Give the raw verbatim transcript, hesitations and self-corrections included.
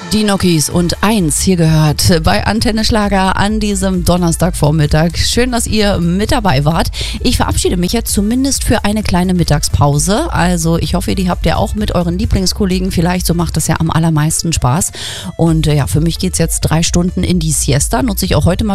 Die Nokis und eins hier gehört bei Antenne Schlager an diesem Donnerstagvormittag. Schön, dass ihr mit dabei wart. Ich verabschiede mich jetzt zumindest für eine kleine Mittagspause. Also ich hoffe, die habt ihr auch mit euren Lieblingskollegen vielleicht. So macht das ja am allermeisten Spaß. Und ja, für mich geht es jetzt drei Stunden in die Siesta. Nutze ich auch heute mal